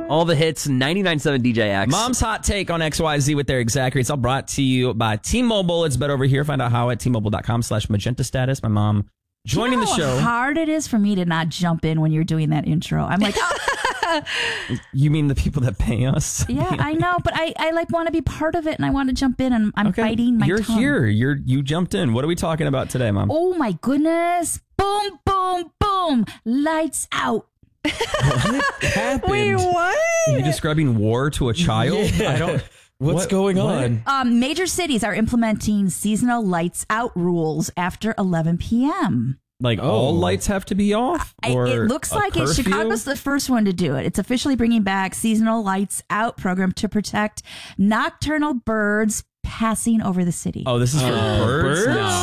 All the hits, 99.7 DJX. Mom's hot take on XYZ with their exact rates, all brought to you by T-Mobile. It's Bet over here. Find out how at T-Mobile.com/magenta status. My mom joining the show. How hard it is for me to not jump in when you're doing that intro. I'm like, You mean the people that pay us? yeah, I know, but I like want to be part of it and I want to jump in and I'm fighting my You're tongue. here. You jumped in. What are we talking about today, Mom? Oh my goodness. Boom, boom, boom. Lights out. What happened? Wait, what? Are you describing war to a child? Yeah. I don't. What's going on? Major cities are implementing seasonal lights out rules after 11 p.m. Like all lights have to be off? Or It looks like it. curfew? Chicago's the first one to do it. It's officially bringing back seasonal lights out program to protect nocturnal birds passing over the city. Oh, this is for birds? birds? No.